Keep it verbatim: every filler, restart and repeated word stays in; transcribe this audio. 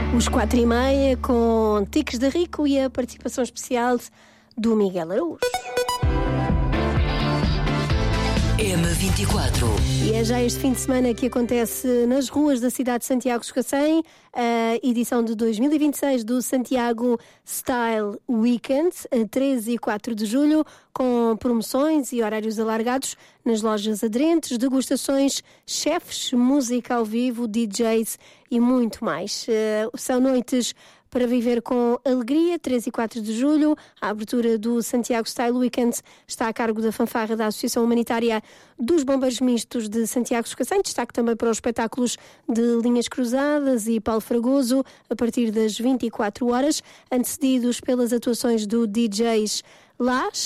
Os quatro e meia com Tiques de Rico e a participação especial do Miguel Araújo. M vinte e quatro. E é já este fim de semana que acontece nas ruas da cidade de Santiago de Cacém a edição de dois mil e vinte e seis do Santiago Style Weekend, a treze e quatro de julho, com promoções e horários alargados nas lojas aderentes, degustações, chefes, música ao vivo, D Js e muito mais. Uh, são noites para viver com alegria. Treze e quatro de julho, a abertura do Santiago Style Weekend está a cargo da fanfarra da Associação Humanitária dos Bombeiros Mistos de Santiago de Cacém. Destaque também para os espetáculos de Linhas Cruzadas e Paulo Fragoso, a partir das vinte e quatro horas, antecedidos pelas atuações do D Js Lás